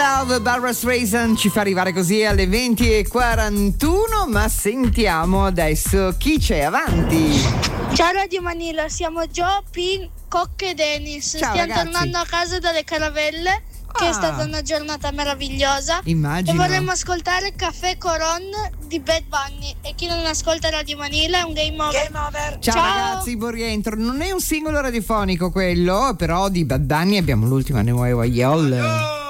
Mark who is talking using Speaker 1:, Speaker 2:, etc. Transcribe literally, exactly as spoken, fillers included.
Speaker 1: Love, Barbra Streisand ci fa arrivare così alle venti e quarantuno, ma sentiamo adesso chi c'è avanti.
Speaker 2: Ciao Radio Manila, siamo Gio, Pin, Cocca e Dennis.
Speaker 1: Ciao,
Speaker 2: Stiamo
Speaker 1: ragazzi.
Speaker 2: tornando a casa dalle caravelle, che
Speaker 1: Ah.
Speaker 2: è stata una giornata meravigliosa.
Speaker 1: Immagino.
Speaker 2: E vorremmo ascoltare Caffè Coron di Bad Bunny. E chi non ascolta Radio Manila è un game over.
Speaker 3: Game over.
Speaker 1: Ciao,
Speaker 2: Ciao.
Speaker 1: ragazzi, buon rientro. Non è un singolo radiofonico quello, però di Bad Bunny abbiamo l'ultima Nueva Yol.